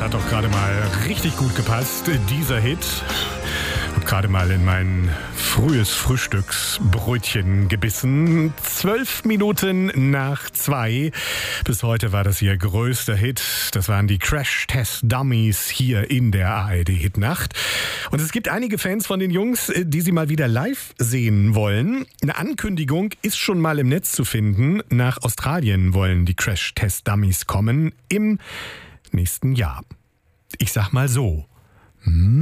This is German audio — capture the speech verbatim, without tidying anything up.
hat doch gerade mal richtig gut gepasst, dieser Hit. Ich habe gerade mal in mein frühes Frühstücksbrötchen gebissen. Zwölf Minuten nach zwei. Bis heute war das ihr größter Hit. Das waren die Crash Test Dummies hier in der A R D-Hitnacht. Und es gibt einige Fans von den Jungs, die sie mal wieder live sehen wollen. Eine Ankündigung ist schon mal im Netz zu finden. Nach Australien wollen die Crash Test Dummies kommen im nächsten Jahr. Ich sag mal so. Hm?